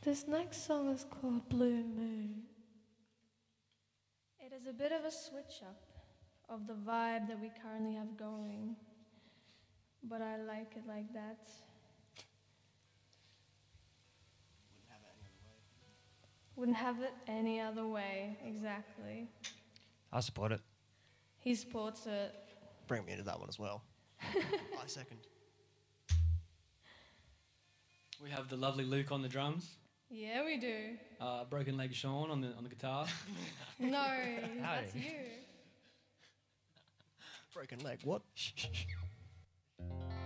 This next song is called Blue Moon. It is a bit of a switch up of the vibe that we currently have going, but I like it like that. Wouldn't have it any other way, exactly. I support it. He supports it. Bring me into that one as well. I second. We have the lovely Luke on the drums. Yeah, we do. Broken Leg Sean on the guitar. No, that's you. Broken leg, what?